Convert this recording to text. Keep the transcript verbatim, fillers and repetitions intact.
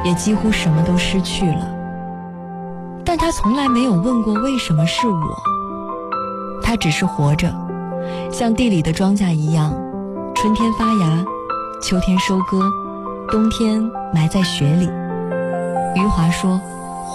也几乎什么都失去了。但他从来没有问过为什么是我，他只是活着，像地里的庄稼一样，春天发芽，秋天收割，冬天埋在雪里。余华说，